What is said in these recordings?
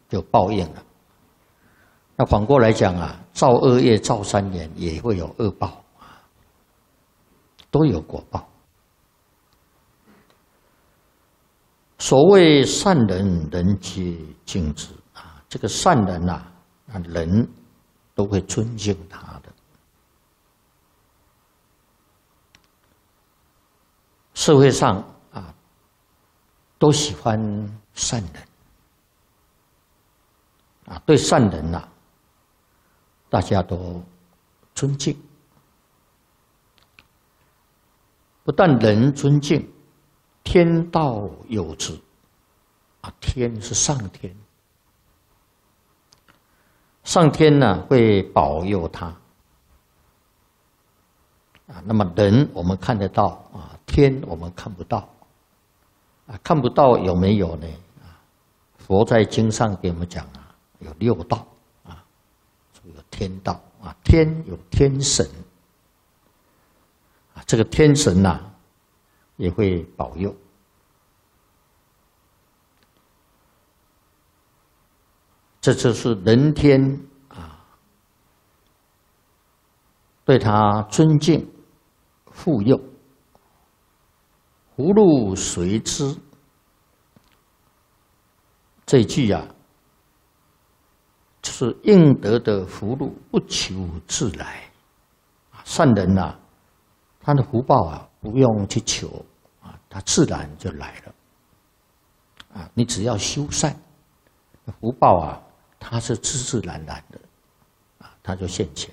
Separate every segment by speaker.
Speaker 1: 就报应了。那反过来讲啊，造恶业造3年也会有恶报，都有果报。所谓善人，人皆敬之啊，这个善人呐，人都会尊敬他的。社会上啊，都喜欢善人啊，对善人呐，大家都尊敬。不但人尊敬，天道佑之啊，天是上天，上天呢会保佑他啊。那么人我们看得到啊，天我们看不到啊，看不到有没有呢？啊，佛在经上给我们讲啊，有6道啊，有天道啊，天有天神啊，这个天神呐，也会保佑。这就是人天啊，对他尊敬、护佑，福禄随之。这一句啊，就是应得的福禄不求自来。善人呐，他的福报啊，不用去求啊，他自然就来了。啊，你只要修善，福报啊，它是自自然然的，啊，它就现前。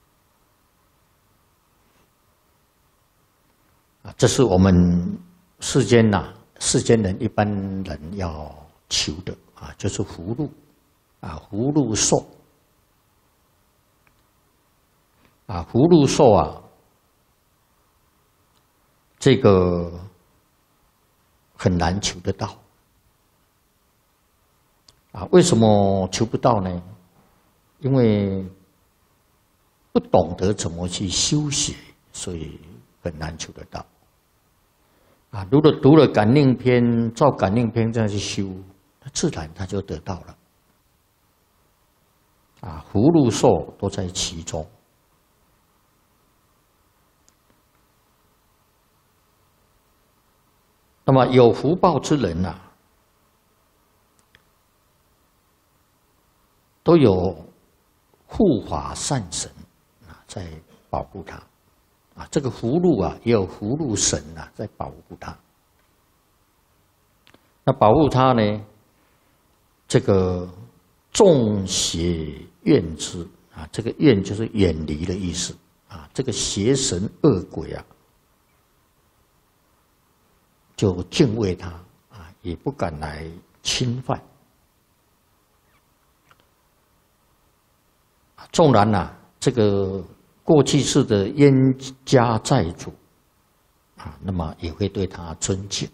Speaker 1: 啊，这是我们世间呐，世间人一般人要求的啊，就是福禄，啊，福禄寿，啊，福禄寿啊，这个很难求得到。啊，为什么求不到呢？因为不懂得怎么去修学，所以很难求得到。啊，如果读了感应篇，照感应篇这样去修，自然他就得到了。啊，福禄寿都在其中。那么有福报之人呐，都有护法善神啊在保护他，啊，这个福禄啊也有福禄神啊在保护他。那保护他呢，这个众邪怨之啊，这个怨就是远离的意思啊，这个邪神恶鬼啊，就敬畏他啊，也不敢来侵犯。纵然呐，这个过去世的冤家债主啊，那么也会对他尊敬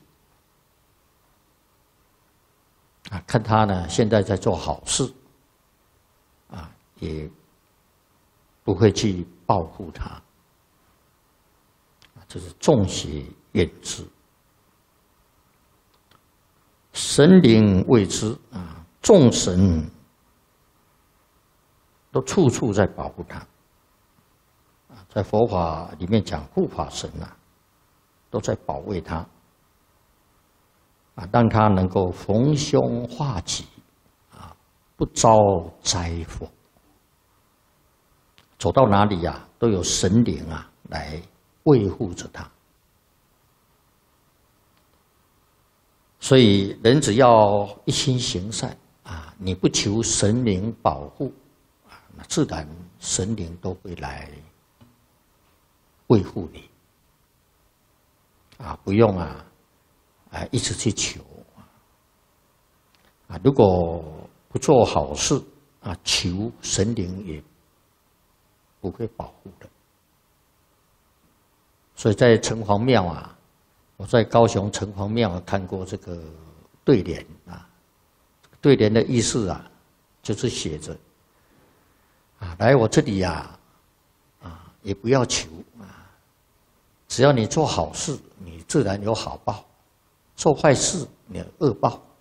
Speaker 1: 啊，看他呢现在在做好事啊，也不会去报复他啊，这是众邪怨之。神灵为之啊，众神都处处在保护他，在佛法里面讲护法神啊，都在保卫他，啊，让他能够逢凶化吉，啊，不遭灾祸。走到哪里呀，都有神灵啊来维护着他。所以人只要一心行善啊，你不求神灵保护。那自然神灵都会来维护你啊，不用一直去求啊。如果不做好事啊，求神灵也不会保护的。所以在城隍庙啊，我在高雄城隍庙看过这个对联啊，对联的意思啊，就是写着。来我这里呀，也不要求啊，只要你做好事，你自然有好报；做坏事，你有恶报。